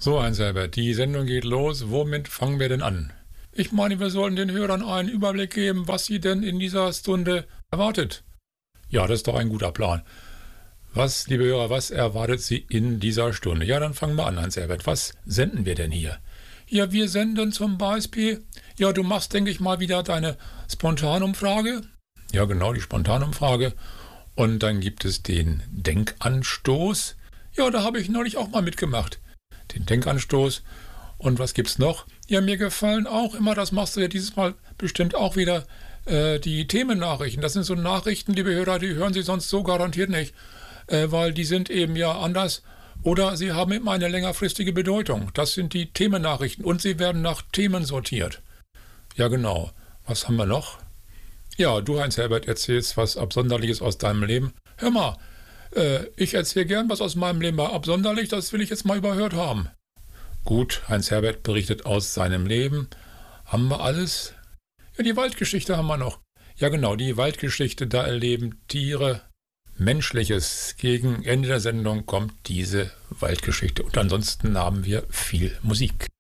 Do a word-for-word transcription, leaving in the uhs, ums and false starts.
So, Heinz-Herbert, die Sendung geht los. Womit fangen wir denn an? Ich meine, wir sollten den Hörern einen Überblick geben, was sie denn in dieser Stunde erwartet. Ja, das ist doch ein guter Plan. Was, liebe Hörer, was erwartet Sie in dieser Stunde? Ja, dann fangen wir an, Heinz-Herbert. Was senden wir denn hier? Ja, wir senden zum Beispiel, ja, du machst, denke ich mal, wieder deine Spontanumfrage. Ja, genau, die Spontanumfrage. Und dann gibt es den Denkanstoß. Ja, da habe ich neulich auch mal mitgemacht. Den Denkanstoß. Und was gibt's noch? Ja, mir gefallen auch immer, das machst du ja dieses Mal bestimmt auch wieder, äh, die Themennachrichten. Das sind so Nachrichten, liebe Hörer, die hören Sie sonst so garantiert nicht, äh, weil die sind eben ja anders oder sie haben eben eine längerfristige Bedeutung. Das sind die Themennachrichten und sie werden nach Themen sortiert. Ja, genau. Was haben wir noch? Ja, du, Heinz-Herbert, erzählst was Absonderliches aus deinem Leben. Hör mal, äh, ich erzähle gern was aus meinem Leben, aber absonderlich, das will ich jetzt mal überhört haben. Gut, Heinz-Herbert berichtet aus seinem Leben. Haben wir alles? Ja, die Waldgeschichte haben wir noch. Ja, genau, die Waldgeschichte, da erleben Tiere Menschliches. Gegen Ende der Sendung kommt diese Waldgeschichte. Und ansonsten haben wir viel Musik.